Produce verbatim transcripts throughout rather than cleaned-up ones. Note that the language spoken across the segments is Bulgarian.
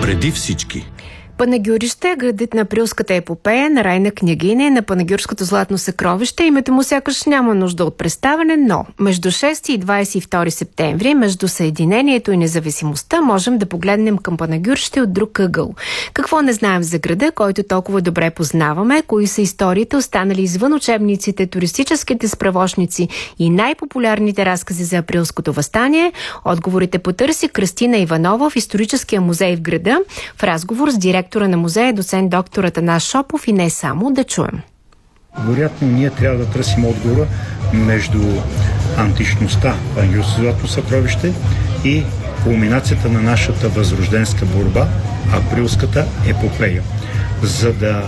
Преди всички. Панагюрище е градът на априлската епопея, на Райна княгиня, на панагюрското златно съкровище. Името му сякаш няма нужда от представяне, но между шести и двадесет и втори септември, между Съединението и независимостта, можем да погледнем към Панагюрище от друг ъгъл. Какво не знаем за града, който толкова добре познаваме, кои са историите, останали извън учебниците, туристическите справочници и най-популярните разкази за априлското въстание? Отговорите потърси Кръстина Иванова в историческия музей в града, в разговор с директор на музея, доцент доктор Атанас Шопов, и не само, да чуем. Вероятно, ние трябва да търсим отговора между античността, панагюрското златно съкровище, и кулминацията на нашата възрожденска борба, априлската епопея. За да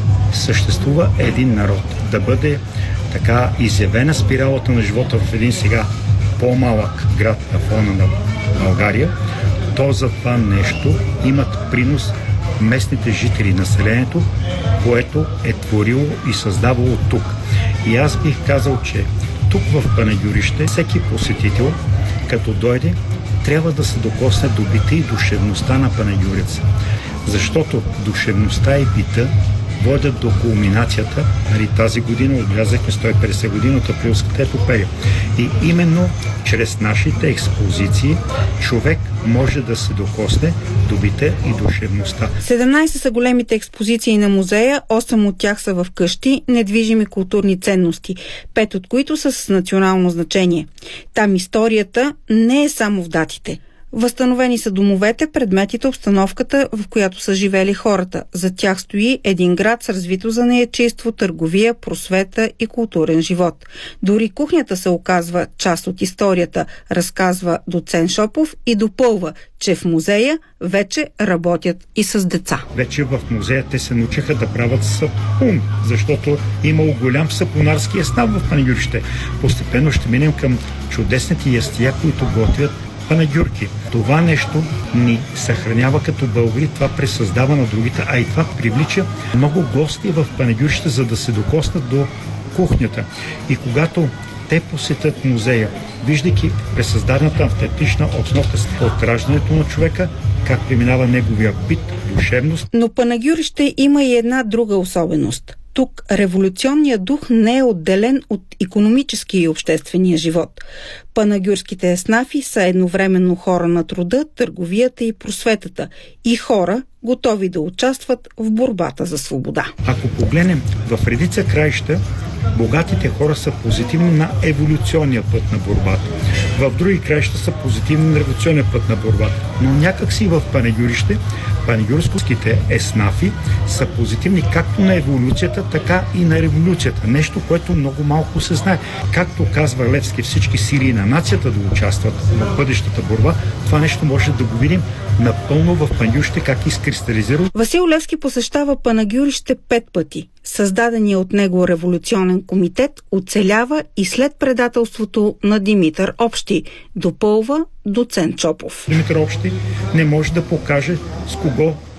съществува един народ, да бъде така изявена спиралата на живота в един сега по-малък град на фона на България, то за това нещо имат принос местните жители, населението, което е творило и създавало тук. И аз бих казал, че тук в Панагюрище всеки посетител, като дойде, трябва да се докосне до бита и душевността на панагюреца. Защото душевността и бита водят до кулминацията. Нали, тази година отбелязахме сто и петдесет години от априлската епопея. И именно чрез нашите експозиции човек може да се докосне до бита и душевността. седемнадесет са големите експозиции на музея, осем от тях са в къщи, недвижими културни ценности, пет от които са с национално значение. Там историята не е само в датите. Възстановени са домовете, предметите, обстановката, в която са живели хората. За тях стои един град с развито занаятчийство, търговия, просвета и културен живот. Дори кухнята се оказва част от историята, разказва доцент Шопов и допълва, че в музея вече работят и с деца. Вече в музея те се научиха да правят сапун, защото имало голям сапунарски еснав в Панагюрище. Постепенно ще минем към чудесните ястия, които готвят панагюрки. Това нещо ни съхранява като българи, това пресъздава на другите, а и това привлича много гости в Панагюрище, за да се докоснат до кухнята. И когато те посетят музея, виждайки пресъздадената автентична обстановка от раждането на човека, как преминава неговия бит, душевност. Но Панагюрище има и една друга особеност. Тук революционният дух не е отделен от икономическия и обществения живот. Панагюрските еснафи са едновременно хора на труда, търговията и просветата и хора, готови да участват в борбата за свобода. Ако погледнем в редица краища, богатите хора са позитивни на еволюционния път на борбата. В други краища са позитивни на революционния път на борбата. Но някакси в Панагюрище, панагюрските еснафи са позитивни както на еволюцията, така и на революцията. Нещо, което много малко се знае. Както казва Левски, всички сили на нацията да участват в бъдещата борба, това нещо може да го видим напълно в Панагюрище, как изкристализира. Васил Левски посещава Панагюрище пет пъти. Създаденият от него революционен комитет оцелява и след предателството на Димитър Общи, допълва доцент Шопов. Димитър Общи не може да покаже с кого